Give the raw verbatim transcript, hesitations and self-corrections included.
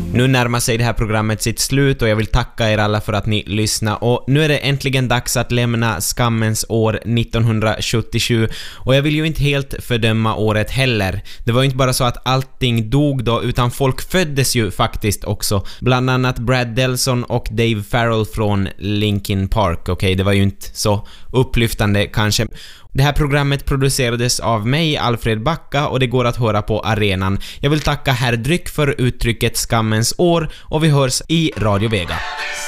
Nu närmar sig det här programmet sitt slut och jag vill tacka er alla för att ni lyssnar. Och nu är det äntligen dags att lämna skammens år nittonhundrasjuttiosju. Och jag vill ju inte helt fördöma året heller. Det var ju inte bara så att allting dog då, utan folk föddes ju faktiskt också. Bland annat Brad Delson och Dave Farrell från Linkin Park. Okej, okay, det var ju inte så upplyftande kanske. Det här programmet producerades av mig, Alfred Backa, och det går att höra på arenan. Jag vill tacka herr Dryck för uttrycket skammens år och vi hörs i Radio Vega.